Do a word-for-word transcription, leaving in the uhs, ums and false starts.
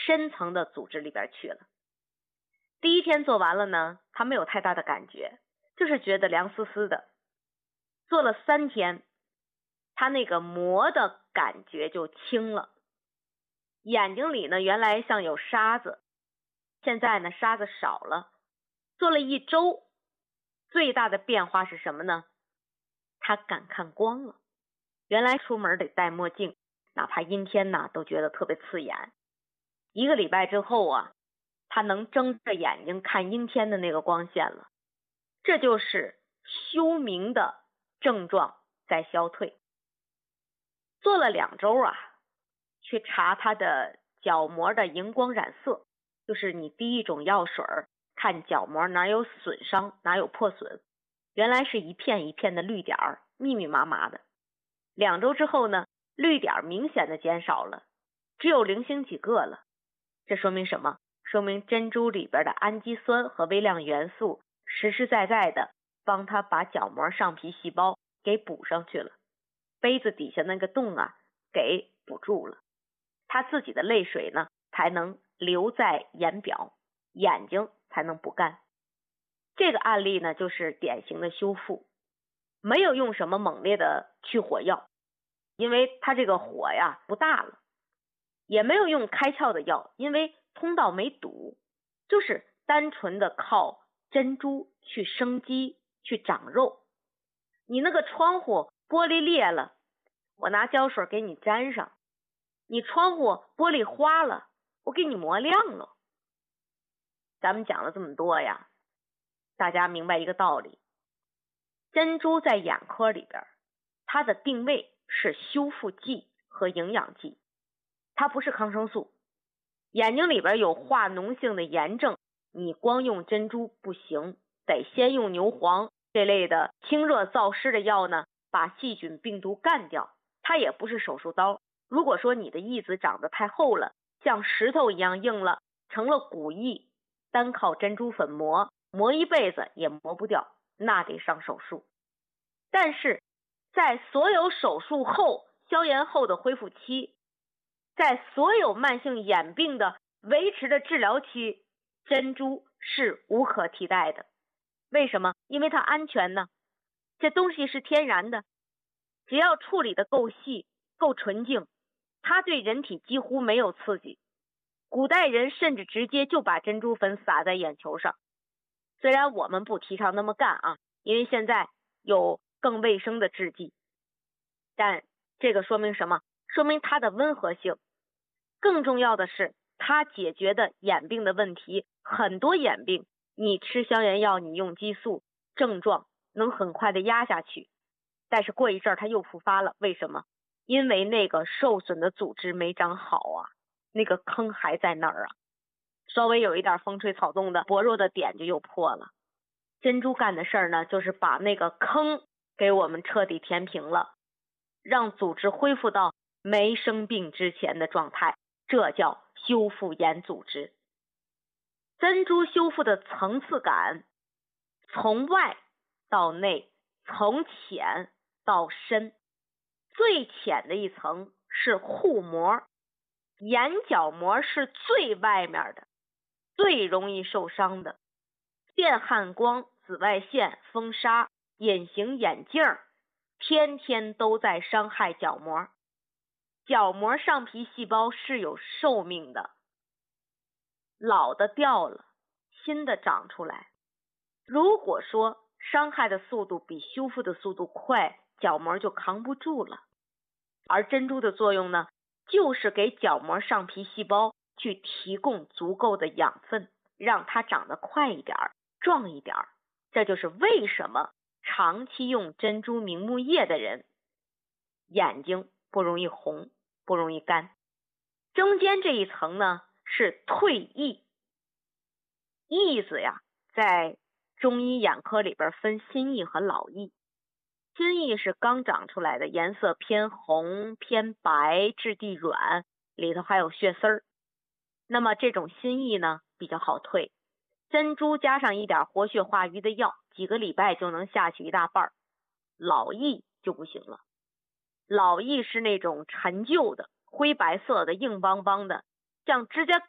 深层的组织里边去了。第一天做完了呢，他没有太大的感觉，就是觉得凉丝丝的。做了三天，他那个膜的感觉就轻了，眼睛里呢原来像有沙子，现在呢沙子少了。做了一周，最大的变化是什么呢？他敢看光了。原来出门得戴墨镜，哪怕阴天呢都觉得特别刺眼。一个礼拜之后啊，他能睁着眼睛看阴天的那个光线了。这就是休明的症状在消退。做了两周啊，去查他的角膜的荧光染色，就是你滴一种药水看角膜哪有损伤哪有破损，原来是一片一片的绿点儿，密密麻麻的。两周之后呢，绿点明显的减少了，只有零星几个了。这说明什么？说明珍珠里边的氨基酸和微量元素实实在在的帮他把角膜上皮细胞给补上去了，杯子底下那个洞啊给补住了，他自己的泪水呢才能留在眼表，眼睛才能不干。这个案例呢就是典型的修复，没有用什么猛烈的去火药，因为它这个火呀不大了，也没有用开窍的药，因为通道没堵，就是单纯的靠珍珠去生肌去长肉。你那个窗户玻璃裂了，我拿胶水给你粘上，你窗户玻璃花了，我给你磨亮了。咱们讲了这么多呀，大家明白一个道理，珍珠在眼科里边，它的定位是修复剂和营养剂，它不是抗生素。眼睛里边有化脓性的炎症，你光用珍珠不行，得先用牛黄这类的清热燥湿的药呢，把细菌病毒干掉。它也不是手术刀，如果说你的义子长得太厚了，像石头一样硬了，成了骨翳，单靠珍珠粉磨，磨一辈子也磨不掉，那得上手术。但是在所有手术后、消炎后的恢复期，在所有慢性眼病的维持的治疗期，珍珠是无可替代的。为什么？因为它安全呢，这东西是天然的，只要处理的够细、够纯净，它对人体几乎没有刺激。古代人甚至直接就把珍珠粉撒在眼球上，虽然我们不提倡那么干啊，因为现在有更卫生的制剂，但这个说明什么？说明它的温和性。更重要的是，它解决的眼病的问题，很多眼病你吃消炎药，你用激素，症状能很快的压下去，但是过一阵儿它又复发了。为什么？因为那个受损的组织没长好啊，那个坑还在那儿啊，稍微有一点风吹草动的薄弱的点就又破了。珍珠干的事儿呢，就是把那个坑给我们彻底填平了，让组织恢复到没生病之前的状态，这叫修复眼组织。珍珠修复的层次感，从外到内，从浅到深。最浅的一层是护膜，眼角膜是最外面的，最容易受伤的。电焊光、紫外线、风沙、隐形眼镜，天天都在伤害角膜。角膜上皮细胞是有寿命的，老的掉了，新的长出来。如果说伤害的速度比修复的速度快，角膜就扛不住了。而珍珠的作用呢，就是给角膜上皮细胞去提供足够的养分，让它长得快一点，壮一点。这就是为什么长期用珍珠明目液的人眼睛不容易红，不容易干。中间这一层呢是退翳。翳子呀，在中医眼科里边分新翳和老翳。新翳是刚长出来的，颜色偏红偏白，质地软，里头还有血丝儿。那么这种新翳呢比较好退，珍珠加上一点活血化瘀的药，几个礼拜就能下去一大半。老翳就不行了，老翳是那种陈旧的灰白色的硬邦邦的，像指甲